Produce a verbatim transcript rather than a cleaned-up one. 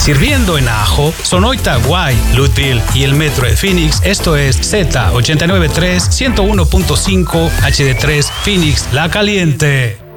sirviendo en Ajo, Sonoita, Guay, Lutville y el Metro de Phoenix. Esto es Z ochenta y nueve punto tres, ciento uno punto cinco H D tres Phoenix, La Caliente.